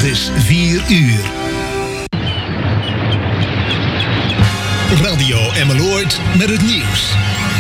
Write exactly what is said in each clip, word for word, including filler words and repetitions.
Het is vier uur. Radio Emmeloord met het nieuws.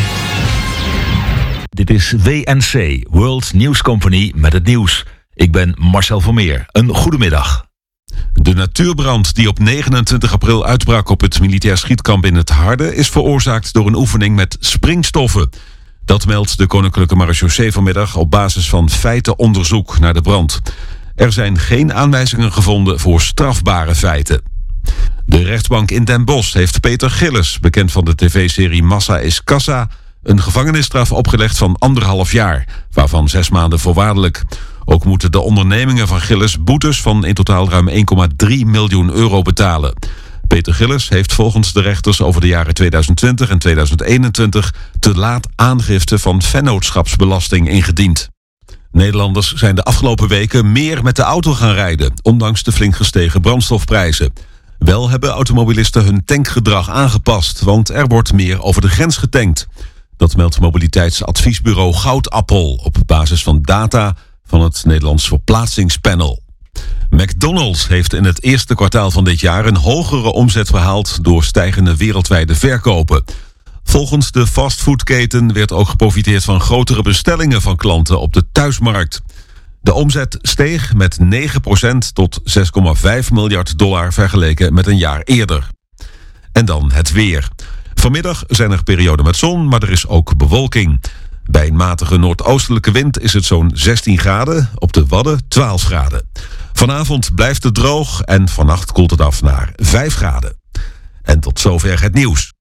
Dit is W N C, World News Company, met het nieuws. Ik ben Marcel Vermeer. Een goedemiddag. De natuurbrand die op negenentwintig april uitbrak op het militair schietkamp in het Harde is veroorzaakt door een oefening met springstoffen. Dat meldt de Koninklijke Marechaussee vanmiddag op basis van feitenonderzoek naar de brand. Er zijn geen aanwijzingen gevonden voor strafbare feiten. De rechtbank in Den Bosch heeft Peter Gillis, bekend van de tv-serie Massa is Kassa, een gevangenisstraf opgelegd van anderhalf jaar, waarvan zes maanden voorwaardelijk. Ook moeten de ondernemingen van Gillis boetes van in totaal ruim één komma drie miljoen euro betalen. Peter Gillis heeft volgens de rechters over de jaren tweeduizend twintig en tweeduizend eenentwintig te laat aangifte van vennootschapsbelasting ingediend. Nederlanders zijn de afgelopen weken meer met de auto gaan rijden, ondanks de flink gestegen brandstofprijzen. Wel hebben automobilisten hun tankgedrag aangepast, want er wordt meer over de grens getankt. Dat meldt mobiliteitsadviesbureau Goudappel op basis van data van het Nederlands Verplaatsingspanel. McDonald's heeft in het eerste kwartaal van dit jaar een hogere omzet behaald door stijgende wereldwijde verkopen. Volgens de fastfoodketen werd ook geprofiteerd van grotere bestellingen van klanten op de thuismarkt. De omzet steeg met negen procent tot zes komma vijf miljard dollar vergeleken met een jaar eerder. En dan het weer. Vanmiddag zijn er perioden met zon, maar er is ook bewolking. Bij een matige noordoostelijke wind is het zo'n zestien graden, op de Wadden twaalf graden. Vanavond blijft het droog en vannacht koelt het af naar vijf graden. En tot zover het nieuws.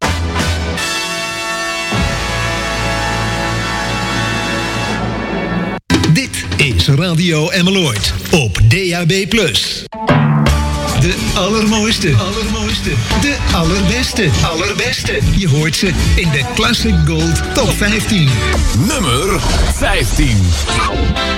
Dit is Radio Emmeloord op D A B plus. De allermooiste, allermooiste, de allerbeste, allerbeste. Je hoort ze in de Classic Gold Top vijftien. Nummer vijftien.